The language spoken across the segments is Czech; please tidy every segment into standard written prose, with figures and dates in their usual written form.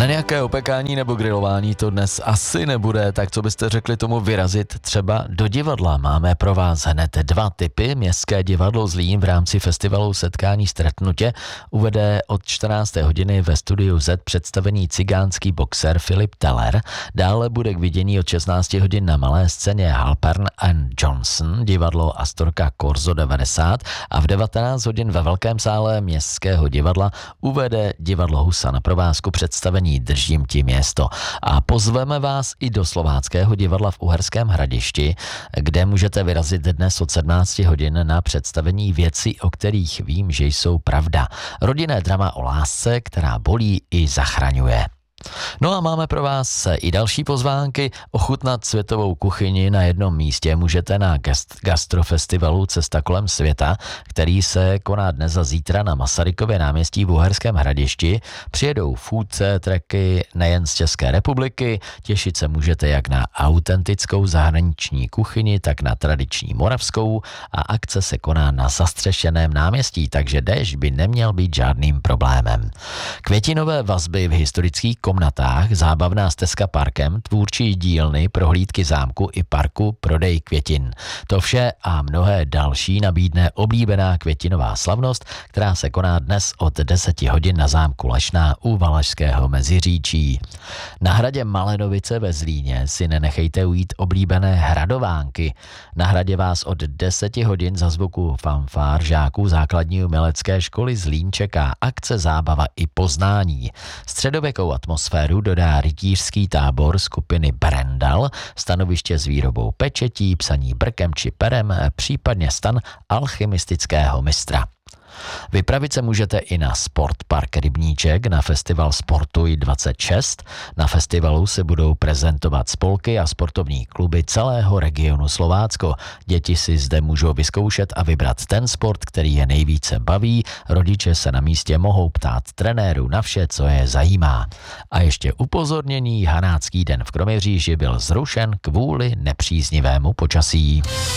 Na nějaké opekání nebo grilování to dnes asi nebude, tak co byste řekli tomu vyrazit třeba do divadla? Máme pro vás hned 2 tipy. Městské divadlo Zlín v rámci festivalu Setkání stretnutě uvede od 14. hodiny ve studiu Z představený cigánský boxer Filip Teller. Dále bude k vidění od 16 hodin na malé scéně Halpern & Johnson, divadlo Astorka Corso 90 a v 19 hodin ve velkém sále Městského divadla uvede divadlo Husa na provázku představení Držím ti město. A pozveme vás i do Slováckého divadla v Uherském Hradišti, kde můžete vyrazit dnes od 17 hodin na představení Věci, o kterých vím, že jsou pravda. Rodinné drama o lásce, která bolí i zachraňuje. No a máme pro vás i další pozvánky. Ochutnat světovou kuchyni na jednom místě můžete na gastrofestivalu Cesta kolem světa, který se koná dnes a zítra na Masarykově náměstí v Uherském Hradišti. Přijedou food trucky nejen z České republiky, těšit se můžete jak na autentickou zahraniční kuchyni, tak na tradiční moravskou a akce se koná na zastřešeném náměstí, takže déšť by neměl být žádným problémem. Květinové vazby v historických komnatách, zábavná stezka parkem, tvůrčí dílny, prohlídky zámku i parku, prodej květin. To vše a mnohé další nabídne oblíbená květinová slavnost, která se koná dnes od 10 hodin na zámku Lešná u Valašského Meziříčí. Na hradě Malenovice ve Zlíně si nenechejte ujít oblíbené hradovánky. Na hradě vás od 10 hodin za zvuku fanfár žáků základní umělecké školy Zlín čeká akce zábava i poznání. Středověkou atmosféru dodá rytířský tábor skupiny Brendal, stanoviště s výrobou pečetí, psaní brkem či perem, případně stan alchymistického mistra. Vypravit se můžete i na Sportpark Rybníček, na festival Sportuj 26. Na festivalu se budou prezentovat spolky a sportovní kluby celého regionu Slovácko. Děti si zde můžou vyzkoušet a vybrat ten sport, který je nejvíce baví. Rodiče se na místě mohou ptát trenérů na vše, co je zajímá. A ještě upozornění, Hanácký den v Kroměříži byl zrušen kvůli nepříznivému počasí.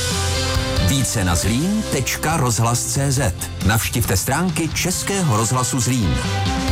Více na zlín.rozhlas.cz. Navštivte stránky Českého rozhlasu Zlín.